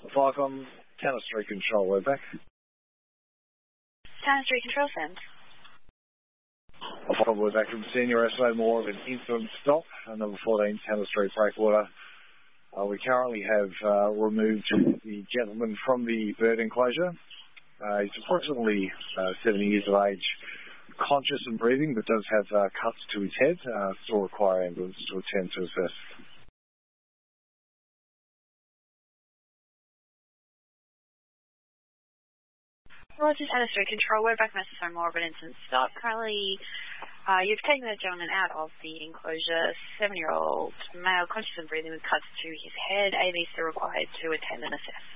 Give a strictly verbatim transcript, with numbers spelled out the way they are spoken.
Five on Tanner Street Control, we're back. Tanner Street Control, send. Five, we're back from Senior S O, more of an incident stop. Number fourteen, Tanner Street Breakwater. Uh, we currently have uh, removed the gentleman from the bird enclosure. Uh, he's approximately uh, seventy years of age, conscious and breathing, but does have uh, cuts to his head. Uh, still require ambulance to attend to assess. Roger, Tanner Street Control. We're back message on more of an incident stop. Currently, uh, you've taken the gentleman out of the enclosure. Seven-year-old male, conscious and breathing with cuts to his head. A B still required to attend and assess.